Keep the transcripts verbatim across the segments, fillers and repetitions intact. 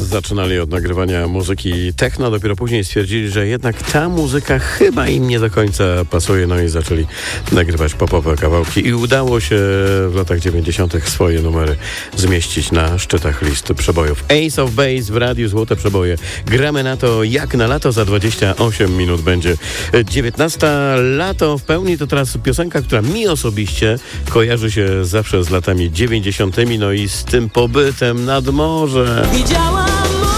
zaczynali od nagrywania muzyki techno, dopiero później stwierdzili, że jednak ta muzyka chyba im nie do końca pasuje, no i zaczęli nagrywać popowe kawałki i udało się w latach dziewięćdziesiątych swoje numery zmieścić na szczytach listy przebojów. Ace of Base w radiu Złote Przeboje. Gramy na to jak na lato, za dwadzieścia osiem minut będzie dziewiętnaste lato w pełni. To teraz piosenka, która mi osobiście kojarzy się zawsze z latami dziewięćdziesiątymi, no i z tym pobytem nad morze. Widziałam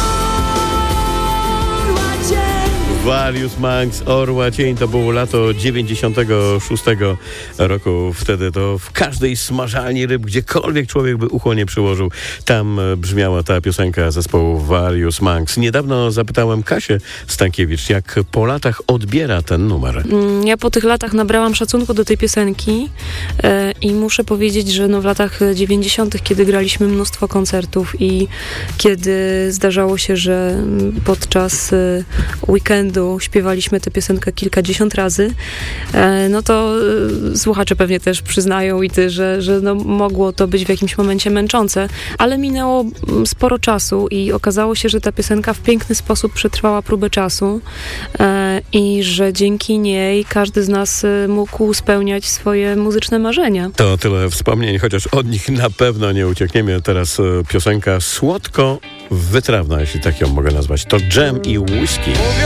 orła cień. Various Monks, Orła Cień, to było lato dziewięćdziesiątego szóstego roku. Wtedy to w każdej smażalni ryb, gdziekolwiek człowiek by ucho nie przyłożył, tam brzmiała ta piosenka zespołu Various Monks. Niedawno zapytałem Kasię Stankiewicz, jak po latach odbiera ten numer. Ja po tych latach nabrałam szacunku do tej piosenki e, i muszę powiedzieć, że no w latach dziewięćdziesiątych, kiedy graliśmy mnóstwo koncertów i kiedy zdarzało się, że podczas e, weekendu śpiewaliśmy tę piosenkę kilkadziesiąt razy, e, no to e, słuchacze pewnie też przyznają i ty, że, że no mogło to być w jakimś momencie męczące, ale minęło sporo czasu i okazało się, że ta piosenka w piękny sposób przetrwała próbę czasu e, i że dzięki niej każdy z nas mógł spełniać swoje muzyczne marzenia. To tyle wspomnień, chociaż od nich na pewno nie uciekniemy. Teraz piosenka słodko wytrawna, jeśli tak ją mogę nazwać. To Dżem i Whisky.